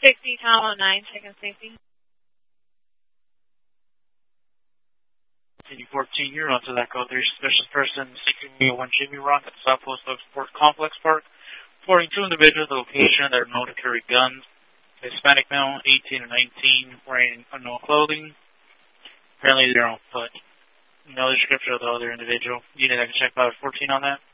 60, Tom 09, checking safety. Continue 14, you're on to that call 3. Suspicious person seeking Wheel 1 Jimmy Rock at the Southwest Web Sports Complex Park. Reporting 2 individuals at the location that are known to carry guns. Hispanic male, 18 or 19, wearing unknown clothing. Apparently they're on foot. You know the description of the other individual. You need to check 514 on that?